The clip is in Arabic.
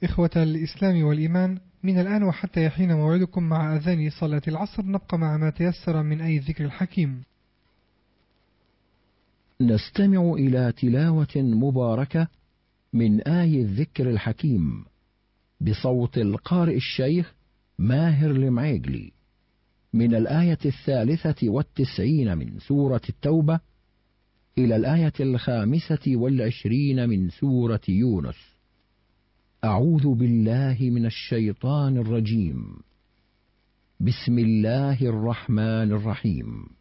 إخوة الإسلام والإيمان، من الآن وحتى يحين موعدكم مع أذان صلاة العصر نبقى مع ما تيسر من آي الذكر الحكيم. نستمع إلى تلاوة مباركة من آي الذكر الحكيم بصوت القارئ الشيخ ماهر المعيقلي من الآية 93 من سورة التوبة إلى الآية 25 من سورة يونس. أعوذ بالله من الشيطان الرجيم. بسم الله الرحمن الرحيم.